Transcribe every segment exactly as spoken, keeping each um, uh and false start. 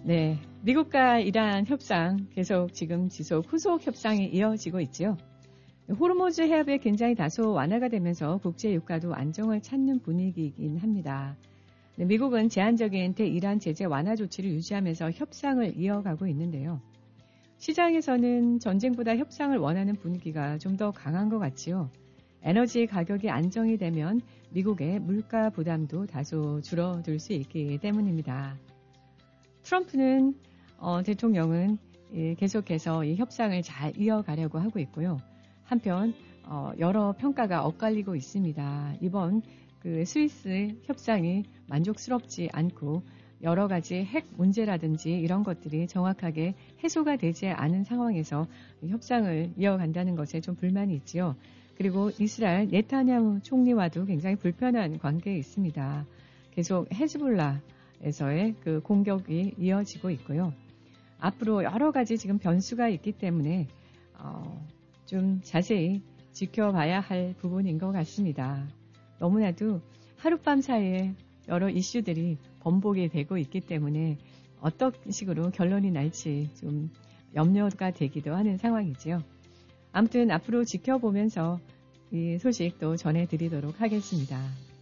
네, 미국과 이란 협상 계속 지금 지속 후속 협상이 이어지고 있지요. 호르무즈 해협의 긴장이 다소 완화가 되면서 국제 유가도 안정을 찾는 분위기이긴 합니다. 네, 미국은 제한적인 대이란 제재 완화 조치를 유지하면서 협상을 이어가고 있는데요. 시장에서는 전쟁보다 협상을 원하는 분위기가 좀 더 강한 것 같지요. 에너지 가격이 안정이 되면 미국의 물가 부담도 다소 줄어들 수 있기 때문입니다. 트럼프는 어, 대통령은 예, 계속해서 이 협상을 잘 이어가려고 하고 있고요. 한편 어, 여러 평가가 엇갈리고 있습니다. 이번 그 스위스 협상이 만족스럽지 않고 여러 가지 핵 문제라든지 이런 것들이 정확하게 해소가 되지 않은 상황에서 협상을 이어간다는 것에 좀 불만이 있지요. 그리고 이스라엘 네타냐후 총리와도 굉장히 불편한 관계에 있습니다. 계속 헤즈볼라에서의 그 공격이 이어지고 있고요. 앞으로 여러 가지 지금 변수가 있기 때문에 어, 좀 자세히 지켜봐야 할 부분인 것 같습니다. 너무나도 하룻밤 사이에 여러 이슈들이 번복이 되고 있기 때문에 어떤 식으로 결론이 날지 좀 염려가 되기도 하는 상황이지요. 아무튼 앞으로 지켜보면서 이 소식도 전해드리도록 하겠습니다.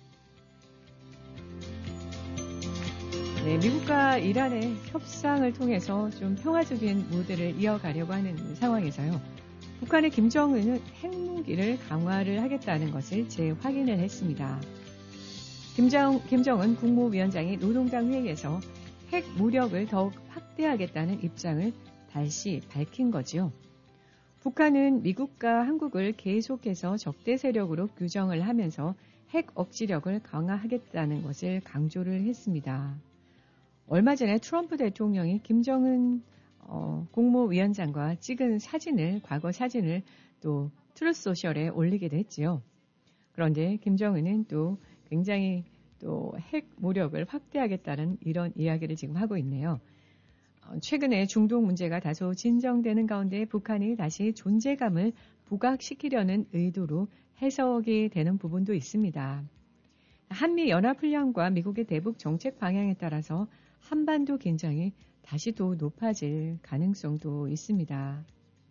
네, 미국과 이란의 협상을 통해서 좀 평화적인 무드를 이어가려고 하는 상황에서요. 북한의 김정은은 핵무기를 강화를 하겠다는 것을 재확인을 했습니다. 김정, 김정은 국무위원장이 노동당 회의에서 핵 무력을 더욱 확대하겠다는 입장을 다시 밝힌 거지요. 북한은 미국과 한국을 계속해서 적대 세력으로 규정을 하면서 핵 억지력을 강화하겠다는 것을 강조를 했습니다. 얼마 전에 트럼프 대통령이 김정은 어, 국무위원장과 찍은 사진을, 과거 사진을 또 트루소셜에 올리기도 했지요. 그런데 김정은은 또 굉장히 또 핵 무력을 확대하겠다는 이런 이야기를 지금 하고 있네요. 최근에 중동 문제가 다소 진정되는 가운데 북한이 다시 존재감을 부각시키려는 의도로 해석이 되는 부분도 있습니다. 한미 연합훈련과 미국의 대북 정책 방향에 따라서 한반도 긴장이 다시 또 높아질 가능성도 있습니다.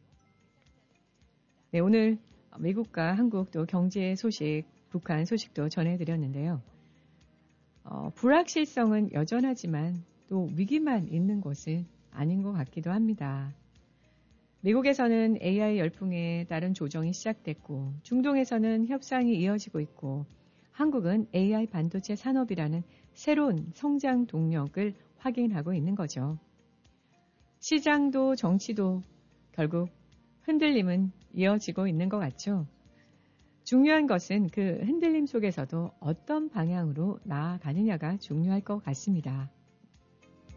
네, 오늘 미국과 한국 또 경제 소식, 북한 소식도 전해드렸는데요. 어, 불확실성은 여전하지만 또 위기만 있는 것은 아닌 것 같기도 합니다. 미국에서는 에이아이 열풍에 따른 조정이 시작됐고 중동에서는 협상이 이어지고 있고 한국은 에이아이 반도체 산업이라는 새로운 성장 동력을 확인하고 있는 거죠. 시장도 정치도 결국 흔들림은 이어지고 있는 것 같죠. 중요한 것은 그 흔들림 속에서도 어떤 방향으로 나아가느냐가 중요할 것 같습니다.